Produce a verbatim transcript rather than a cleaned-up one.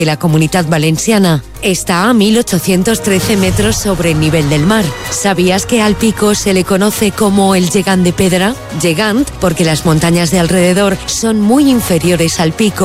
La Comunitat Valenciana está a mil ochocientos trece metros sobre el nivel del mar. ¿Sabías que al pico se le conoce como el Gegant de Pedra? Gegant porque las montañas de alrededor son muy inferiores al pico.